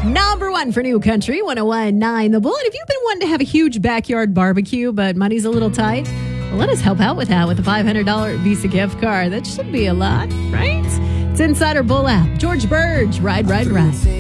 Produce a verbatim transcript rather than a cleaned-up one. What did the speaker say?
Number one for New Country, one oh one point nine The Bull. And if you've been wanting to have a huge backyard barbecue, but money's a little tight, well, let us help out with that with a five hundred dollars Visa gift card. That should be a lot, right? It's Insider Bull app. George Burge, Ride, Ride, Ride.